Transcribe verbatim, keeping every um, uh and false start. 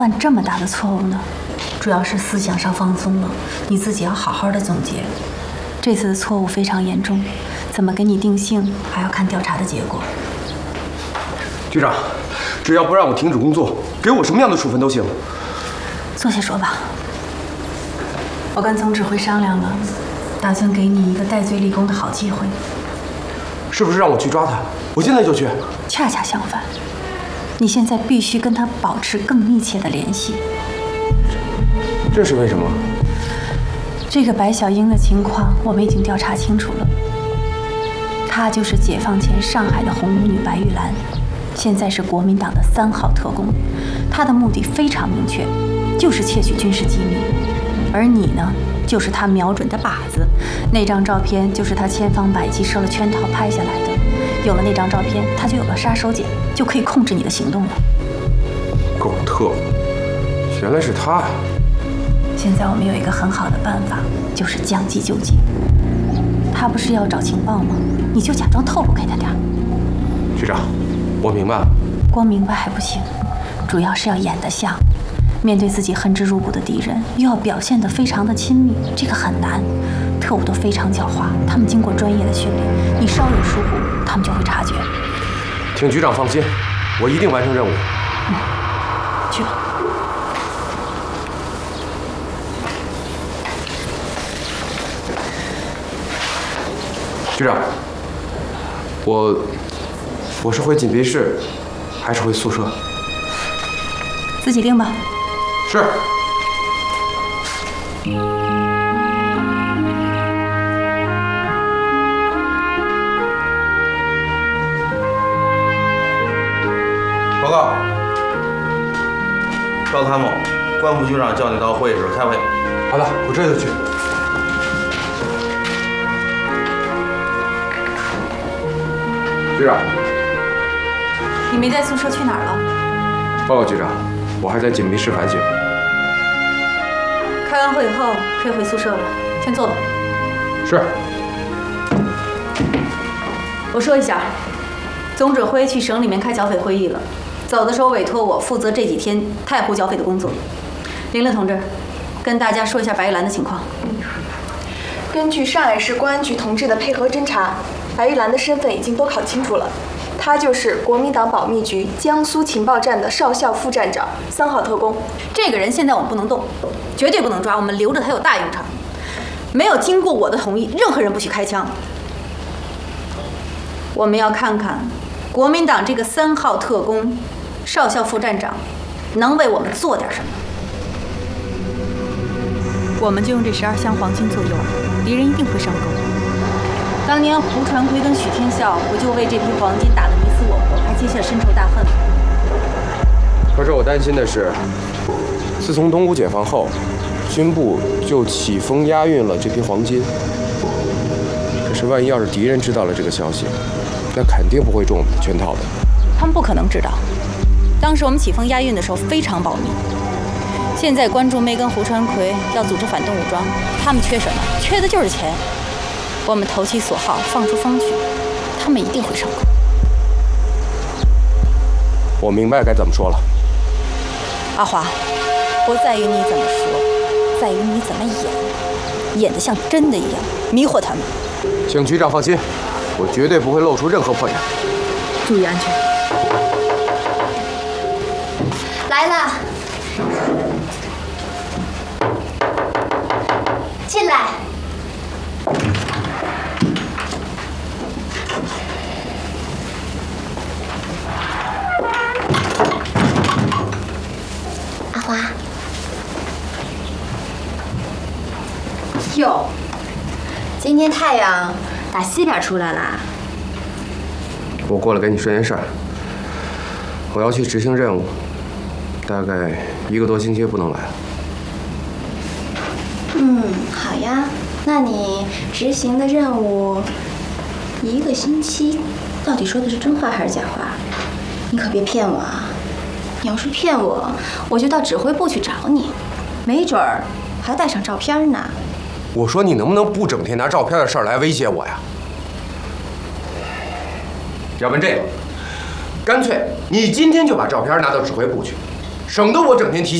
犯这么大的错误呢？主要是思想上放松了，你自己要好好的总结。这次的错误非常严重，怎么给你定性还要看调查的结果。 局长，只要不让我停止工作，给我什么样的处分都行。 坐下说吧。我跟总指挥商量了，打算给你一个戴罪立功的好机会。 是不是让我去抓他？我现在就去。 恰恰相反，你现在必须跟他保持更密切的联系。 这是为什么？ 这个白小英的情况我们已经调查清楚了，她就是解放前上海的红舞女白玉兰，现在是国民党的三号特工，她的目的非常明确，就是窃取军事机密。而你呢，就是她瞄准的靶子。那张照片就是她千方百计设了圈套拍下来的。有了那张照片，她就有了杀手锏，就可以控制你的行动了。 狗特，原来是他。 现在我们有一个很好的办法，就是将计就计。他不是要找情报吗？你就假装透露给他点儿。 局长，我明白了。 光明白还不行，主要是要演得像。面对自己恨之入骨的敌人，又要表现得非常的亲密，这个很难。特务都非常狡猾，他们经过专业的训练，你稍有疏忽，他们就会察觉。 请局长放心，我一定完成任务。 嗯，去吧。 局长，我我是回警备室，还是回宿舍？ 自己定吧。 是。 报告，赵参谋，关副局长叫你到会议室开会。 好的，我这就去。局长， 你没在宿舍去哪儿了？ 报告局长，我还在警备室反省。 开完会以后可以回宿舍了，先坐吧。 是。 我说一下，总指挥去省里面开剿匪会议了，走的时候委托我负责这几天太湖剿匪的工作。玲玲同志，跟大家说一下白玉兰的情况。 根据上海市公安局同志的配合侦查，白玉兰的身份已经都考清楚了，她就是国民党保密局江苏情报站的少校副站长，三号特工。 这个人现在我们不能动，绝对不能抓，我们留着他有大用场。没有经过我的同意，任何人不许开枪。我们要看看国民党这个三号特工少校副站长能为我们做点什么。我们就用这十二箱黄金做诱饵，敌人一定会上钩。当年胡传奎跟许天笑不就为这批黄金打得你死我活，还结下深仇大恨吗？ 可是我担心的是，自从东吴解放后，军部就起风押运了这批黄金。可是万一要是敌人知道了这个消息，那肯定不会中圈套的。 他们不可能知道，当时我们起风押运的时候非常保密。现在关注梅跟胡传奎要组织反动武装，他们缺什么？缺的就是钱。我们投其所好，放出风去，他们一定会上钩。 我明白该怎么说了。 阿华，不在于你怎么说，在于你怎么演，演得像真的一样，迷惑他们。 请局长放心，我绝对不会露出任何破绽。 注意安全。 来了，进来。阿华。哟，今天太阳打西边出来啦。 我过来给你说件事儿，我要去执行任务，大概一个多星期不能来了。 嗯，好呀。那你执行的任务一个星期，到底说的是真话还是假话？你可别骗我啊！你要是骗我，我就到指挥部去找你，没准儿还带上照片呢。 我说你能不能不整天拿照片的事儿来威胁我呀？要不然这样，干脆你今天就把照片拿到指挥部去， 省得我整天提。